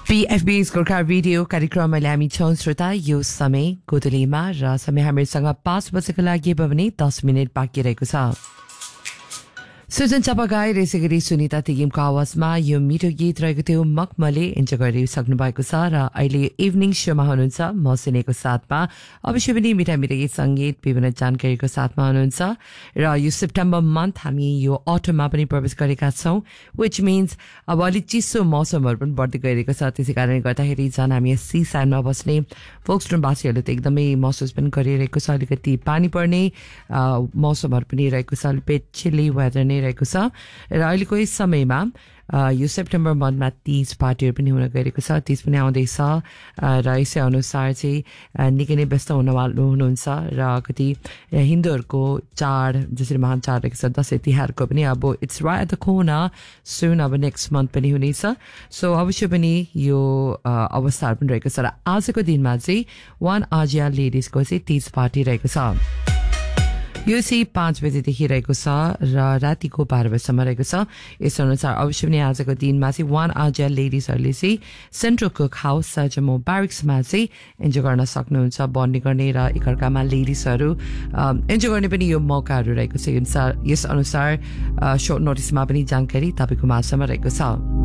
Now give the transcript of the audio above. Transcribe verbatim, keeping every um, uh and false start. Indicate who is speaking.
Speaker 1: पीएफबी's Gorkha radio कार्यक्रममा हामी छौं श्रोता यो समय गोदलीमा र समय हामीसँग पाँच बजेको लागि भने दस मिनट बाँकी रहेको छ। सुजन चपागाई र यसै गरी सुनिता तिगिमको आवाजमा यो मिठो गीत रहेको थियो। मखमले इन्जोय गरिसक्नु भएको छ र अहिले इभिनिङ शोमा हुनुहुन्छ म सुनेको साथमा। अवश्य पनि मिठा मिठा गीत सङ्गीत विभिन्न जानकारीको साथमा हुनुहुन्छ र यो सेप्टेम्बर मन्थ हामी यो अटममा पनि प्रवेश गरेका छौं, विच मिन्स अब अलिक चिसो मौसमहरू पनि बढ्दै गइरहेको छ। त्यसै कारणले गर्दाखेरि झन् हामी सी साइडमा बस्ने फोक्सटोनवासीहरूले त एकदमै महसुस पनि गरिरहेको छ। अलिकति पानी पर्ने मौसमहरू पनि रहेको छ, अलिकति चिल्ली वेदर नै रहेको छ र अहिलेको यस समयमा यो सेप्टेम्बर मन्थमा तीज पार्टीहरू पनि हुन गइरहेको छ। तीज पनि आउँदैछ र यसै अनुसार चाहिँ निकै नै व्यस्त हुन हुनुहुन्छ र कति हिन्दूहरूको चाड जसरी महान चाड रहेको छ दसैँ तिहारको पनि अब it's right at the corner सुन, अब नेक्स्ट मन्थ पनि हुनेछ। सो अवश्य पनि यो अवस्थाहरू पनि रहेको छ र आजको दिनमा चाहिँ वान आजिया लेडिजको चाहिँ तीज पार्टी रहेको छ। यो चाहिँ पाँच बजेदेखि रहेको छ र रातिको बाह्र बजीसम्म रहेको छ। यस अनुसार अवश्य पनि आजको दिनमा चाहिँ वान आजिया लेडिजहरूले चाहिँ सेन्ट्रल कुक हाउस सर्जमो ब्यारिक्समा चाहिँ इन्जोय गर्न सक्नुहुन्छ। बन्ने गर्ने र एकअर्कामा लेडिजहरू इन्जोय गर्ने पनि यो मौकाहरू रहेको छ। यस अनुसार सर्ट नोटिसमा पनि जानकारी तपाईँको माझमा रहेको छ।